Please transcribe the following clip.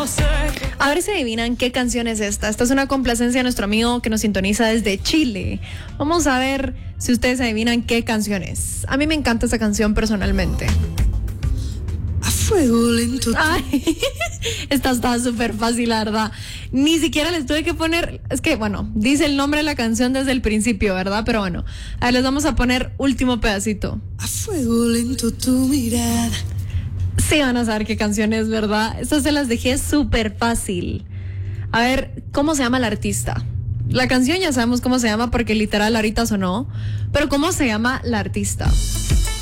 A ver si adivinan qué canción es esta. Esta es una complacencia de nuestro amigo que nos sintoniza desde Chile. Vamos a ver si ustedes adivinan qué canción es. A mí me encanta esa canción personalmente. A fuego lento. Ay, esta está súper fácil, la verdad. Ni siquiera les tuve que poner. Es que, bueno, dice el nombre de la canción desde el principio, ¿verdad? Pero bueno, a ver, les vamos a poner último pedacito. A fuego lento tu mirada. Sí van a saber qué canción es, ¿verdad? Estas se las dejé súper fácil. A ver, ¿cómo se llama el artista? La canción ya sabemos cómo se llama porque literal ahorita sonó. Pero ¿cómo se llama la artista?